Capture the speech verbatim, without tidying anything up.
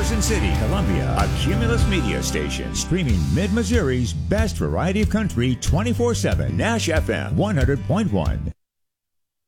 Carson City, Columbia, a Cumulus Media station, streaming Mid-Missouri's best variety of country twenty-four seven. Nash F M one hundred point one.